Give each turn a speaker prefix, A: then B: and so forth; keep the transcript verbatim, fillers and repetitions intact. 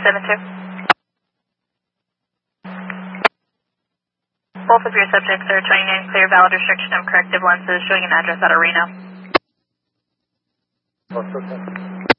A: seven two. Both of your subjects are twenty-nine clear, valid restriction of corrective lenses showing an address out of Reno.
B: What's the